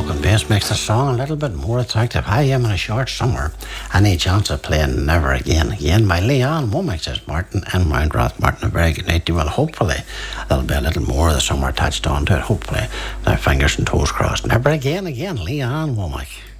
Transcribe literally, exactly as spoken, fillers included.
Walking Bass makes the song a little bit more attractive. I am in a short summer. Any chance of playing Never Again Again by Leon Womack, says Martin and Mount Roth. Martin, a very good night to you. Well, hopefully there'll be a little more of the summer attached onto it. Hopefully. Now, fingers and toes crossed. Never Again Again, Leon Womack.